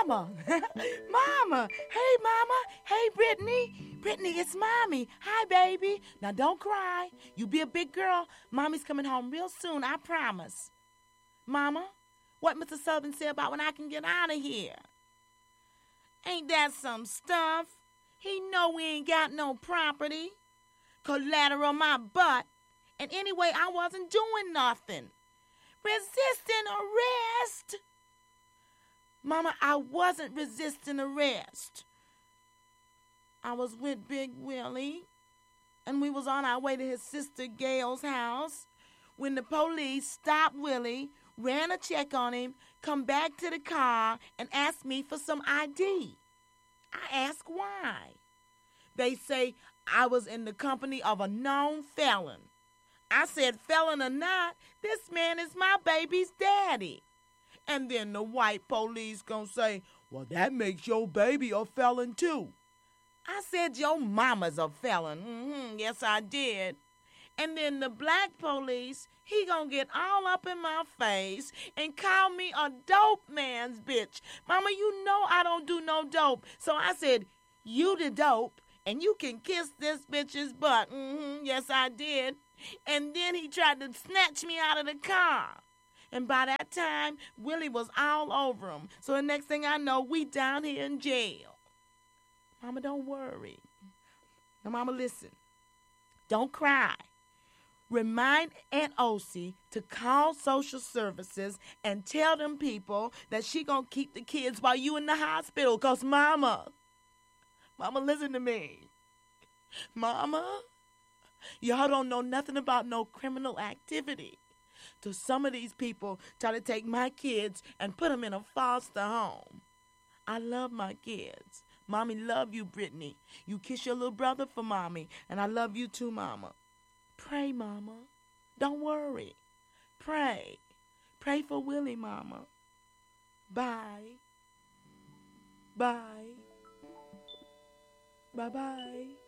Mama. Mama. Hey, Mama. Hey, Brittany. Brittany, it's Mommy. Hi, baby. Now, don't cry. You be a big girl. Mommy's coming home real soon, I promise. Mama, what Mr. Southern said about when I can get out of here? Ain't that some stuff? He know we ain't got no property. Collateral my butt. And anyway, I wasn't doing nothing. Resisting arrest? Mama, I wasn't resisting arrest. I was with Big Willie, and we was on our way to his sister Gail's house when the police stopped Willie, ran a check on him, come back to the car, and asked me for some ID. I asked why. They say I was in the company of a known felon. I said, felon or not, this man is my baby's daddy. And then the white police gonna say, well, that makes your baby a felon too. I said, your mama's a felon. Yes, I did. And then the black police, he gonna get all up in my face and call me a dope man's bitch. Mama, you know I don't do no dope. So I said, you the dope, and you can kiss this bitch's butt. Yes, I did. And then he tried to snatch me out of the car. And by that time, Willie was all over him. So the next thing I know, we down here in jail. Mama, don't worry. Now, Mama, listen. Don't cry. Remind Aunt Osie to call social services and tell them people that she gonna keep the kids while you in the hospital. Because Mama, listen to me. Mama, y'all don't know nothing about no criminal activity. So some of these people try to take my kids and put them in a foster home. I love my kids. Mommy love you, Brittany. You kiss your little brother for Mommy, and I love you too, Mama. Pray, Mama. Don't worry. Pray. Pray for Willie, Mama. Bye. Bye. Bye-bye.